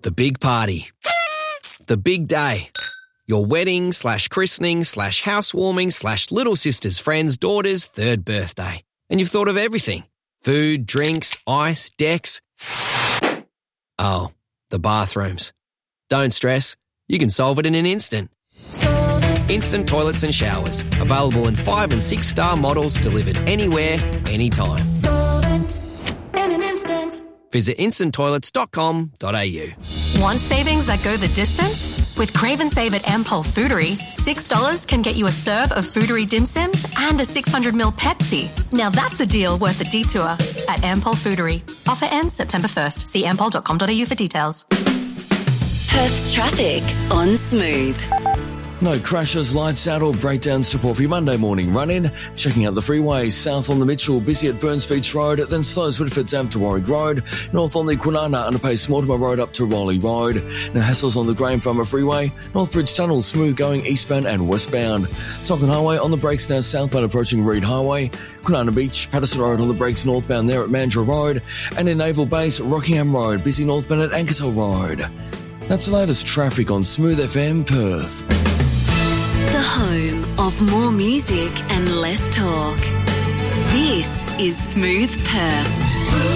The big party. The big day. Your wedding / christening / housewarming / little sister's friend's daughter's 3rd birthday. And you've thought of everything. Food, drinks, ice, decks. Oh, the bathrooms. Don't stress. You can solve it in an instant. Instant toilets and showers. Available in 5 and 6 star models delivered anywhere, anytime. Solvent in an instant. Visit instanttoilets.com.au. Want savings that go the distance? With Crave and Save at Ampol Foodery, $6 can get you a serve of Foodery dim sims and a 600ml Pepsi. Now that's a deal worth a detour at Ampol Foodery. Offer ends September 1st. See ampol.com.au for details. Perth's traffic on Smooth. No crashes, lights out or breakdowns to report for your Monday morning run-in. Checking out the freeways, south on the Mitchell, busy at Burns Beach Road, then slows Whitford's Ave to Warwick Road, north on the Kwinana underpass Mortimer Road up to Rowley Road. No hassles on the Graham Farmer Freeway, North Bridge Tunnel smooth going eastbound and westbound. Tonkin Highway on the brakes now southbound approaching Reed Highway, Kwinana Beach, Patterson Road on the brakes northbound there at Mandurah Road, and in Naval Base, Rockingham Road, busy northbound at Ankersall Road. That's the latest traffic on Smooth FM Perth. The home of more music and less talk. This is Smooth Perth.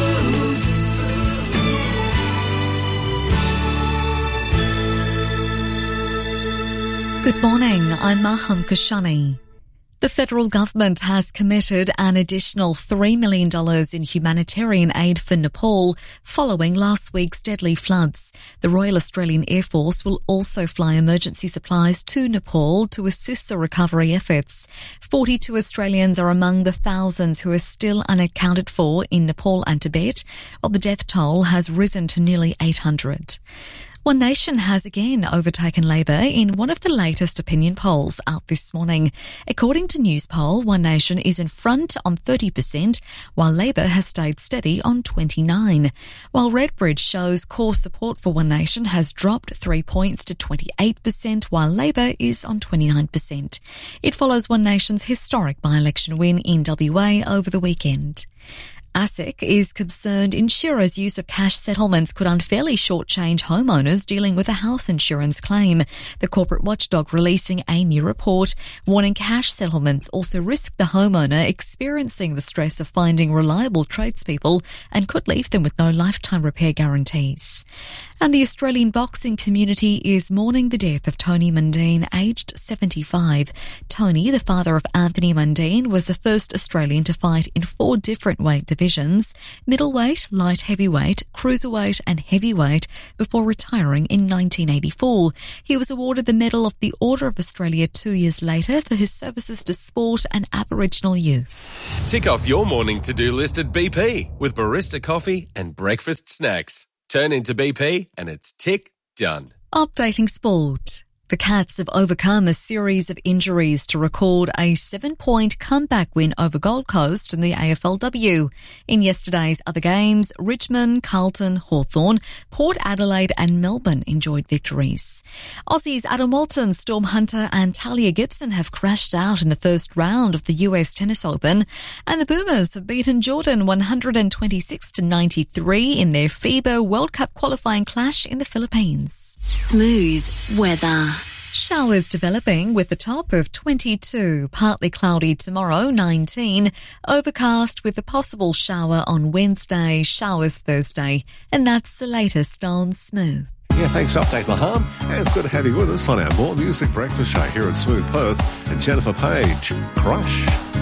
Good morning, I'm Maham Kashani. The federal government has committed an additional $3 million in humanitarian aid for Nepal following last week's deadly floods. The Royal Australian Air Force will also fly emergency supplies to Nepal to assist the recovery efforts. 42 Australians are among the thousands who are still unaccounted for in Nepal and Tibet, while the death toll has risen to nearly 800. One Nation has again overtaken Labor in one of the latest opinion polls out this morning. According to Newspoll, One Nation is in front on 30%, while Labor has stayed steady on 29%. While Redbridge shows core support for One Nation has dropped 3 points to 28%, while Labor is on 29%. It follows One Nation's historic by-election win in WA over the weekend. ASIC is concerned insurers' use of cash settlements could unfairly shortchange homeowners dealing with a house insurance claim. The corporate watchdog releasing a new report warning cash settlements also risk the homeowner experiencing the stress of finding reliable tradespeople and could leave them with no lifetime repair guarantees. And the Australian boxing community is mourning the death of Tony Mundine, aged 75. Tony, the father of Anthony Mundine, was the first Australian to fight in 4 different weight divisions: middleweight, light heavyweight, cruiserweight and heavyweight, before retiring in 1984. He was awarded the Medal of the Order of Australia 2 years later for his services to sport and Aboriginal youth. Tick off your morning to-do list at BP with barista coffee and breakfast snacks. Turn into BP and it's tick done. Updating sport. The Cats have overcome a series of injuries to record a 7-point comeback win over Gold Coast in the AFLW. In yesterday's other games, Richmond, Carlton, Hawthorn, Port Adelaide and Melbourne enjoyed victories. Aussies Adam Walton, Storm Hunter and Talia Gibson have crashed out in the first round of the US Tennis Open, and the Boomers have beaten Jordan 126-93 in their FIBA World Cup qualifying clash in the Philippines. Smooth weather. Showers developing with a top of 22, partly cloudy tomorrow, 19, overcast with a possible shower on Wednesday, showers Thursday, and that's the latest on Smooth. Yeah, thanks for update, Laham. And it's good to have you with us on our More Music Breakfast Show here at Smooth Perth. And Jennifer Page, Crush.